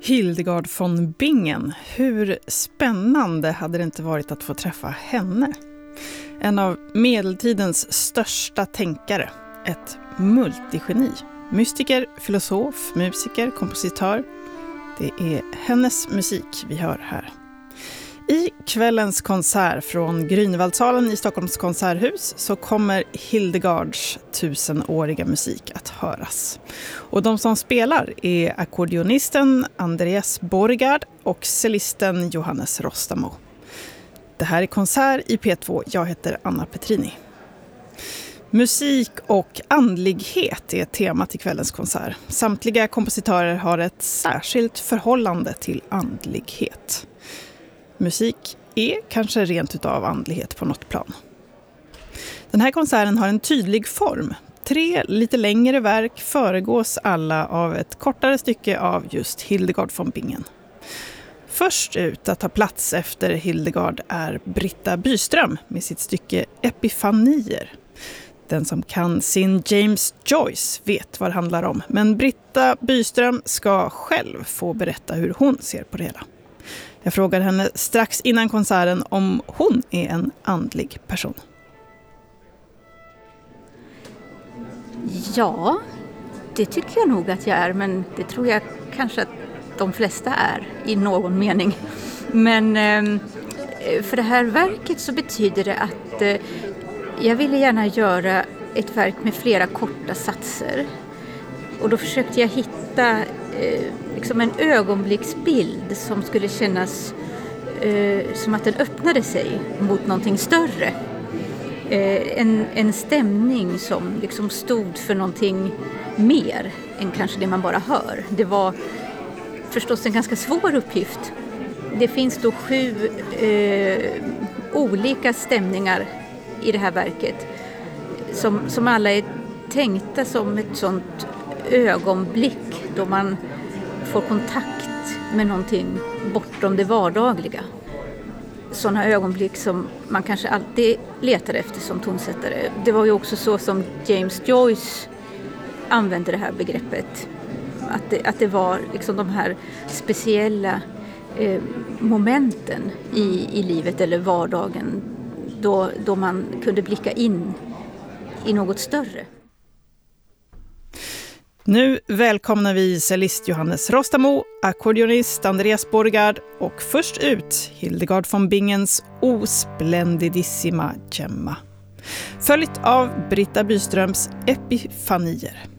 Hildegard von Bingen. Hur spännande hade det inte varit att få träffa henne? En av medeltidens största tänkare. Ett multigeni. Mystiker, filosof, musiker, kompositör. Det är hennes musik vi hör här. I kvällens konsert från Grünwaldsalen i Stockholms konserthus så kommer Hildegards 1000-åriga musik att höras. Och de som spelar är ackordionisten Andreas Borgard och cellisten Johannes Rostamo. Det här är konsert i P2. Jag heter Anna Petrini. Musik och andlighet är temat i kvällens konsert. Samtliga kompositörer har ett särskilt förhållande till andlighet. Musik är kanske rent utav andlighet på något plan. Den här konserten har en tydlig form. 3 lite längre verk föregås alla av ett kortare stycke av just Hildegard von Bingen. Först ut att ta plats efter Hildegard är Britta Byström med sitt stycke Epifanier. Den som kan sin James Joyce vet vad det handlar om, men Britta Byström ska själv få berätta hur hon ser på det hela. Jag frågar henne strax innan konserten om hon är en andlig person. Ja, det tycker jag nog att jag är, men det tror jag kanske att de flesta är i någon mening. Men för det här verket så betyder det att jag ville gärna göra ett verk med flera korta satser. Och då försökte jag hitta liksom en ögonblicksbild som skulle kännas som att den öppnade sig mot någonting större. En stämning som liksom stod för någonting mer än kanske det man bara hör. Det var förstås en ganska svår uppgift. Det finns då 7 olika stämningar i det här verket som alla är tänkta som ett sånt ögonblick då man får kontakt med någonting bortom det vardagliga. Sådana ögonblick som man kanske alltid letar efter som tonsättare. Det var ju också så som James Joyce använde det här begreppet. Att det var liksom de här speciella momenten i livet eller vardagen då man kunde blicka in i något större. Nu välkomnar vi cellist Johannes Rostamo, ackordionist Andreas Borgard och först ut Hildegard von Bingens O splendidissima gemma. Följt av Britta Byströms Epifanier.